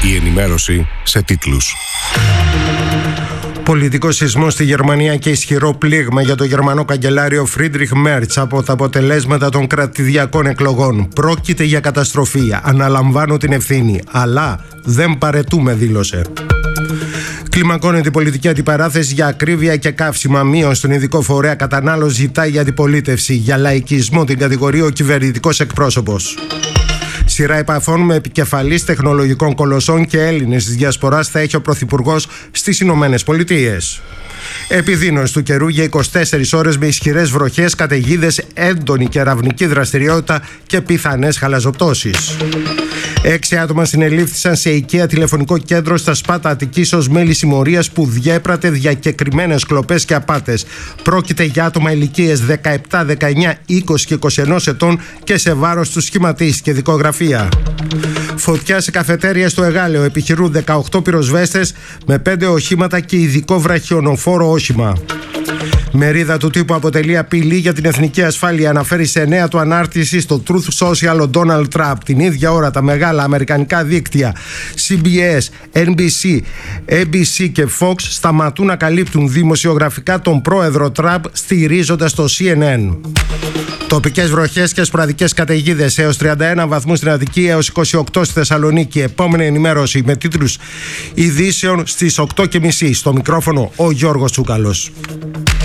Η ενημέρωση σε τίτλους. Πολιτικό σεισμό στη Γερμανία και ισχυρό πλήγμα για τον Γερμανό καγκελάριο Φρίντριχ Μέρτς από τα αποτελέσματα των κρατηδιακών εκλογών. Πρόκειται για καταστροφή. Αναλαμβάνω την ευθύνη. Αλλά δεν παρετούμε, δήλωσε. Κλιμακώνεται η πολιτική αντιπαράθεση για ακρίβεια και καύσιμα. Μείωση στον ειδικό φορέα κατανάλωση ζητάει η αντιπολίτευση. Για λαϊκισμό την κατηγορεί ο κυβερνητικός εκπρόσωπος. Σειρά επαφών με επικεφαλής τεχνολογικών κολοσσών και Έλληνες της Διασποράς θα έχει ο Πρωθυπουργός στις Ηνωμένες Πολιτείες. Επιδείνωση του καιρού για 24 ώρες με ισχυρές βροχές, καταιγίδες, έντονη κεραυνική δραστηριότητα και πιθανές χαλαζοπτώσεις. 6 άτομα συνελήφθησαν σε οικαία τηλεφωνικό κέντρο στα Σπάτα Αττικής ως μέλη συμμορίας που διέπρατε διακεκριμένες κλοπές και απάτες. Πρόκειται για άτομα ηλικίες 17, 19, 20 και 21 ετών και σε βάρος του σχηματίστηκε δικογραφία. Φωτιά σε καφετέρια στο Εγάλεο. Επιχειρούν 18 πυροσβέστες με 5 οχήματα και ειδικό βραχιονοφόρο όχημα. Μερίδα του τύπου αποτελεί απειλή για την εθνική ασφάλεια, αναφέρει σε νέα του ανάρτηση στο Truth Social ο Donald Trump. Την ίδια ώρα τα μεγάλα αμερικανικά δίκτυα CBS, NBC, ABC και Fox σταματούν να καλύπτουν δημοσιογραφικά τον πρόεδρο Trump, στηρίζοντας το CNN. Τοπικές βροχές και σποραδικές καταιγίδες έως 31 βαθμούς στην Αττική, έως 28 στη Θεσσαλονίκη. Επόμενη ενημέρωση με τίτλους ειδήσεων στις 8:30. Στο μικρόφωνο ο Γιώργος Τσούκαλος.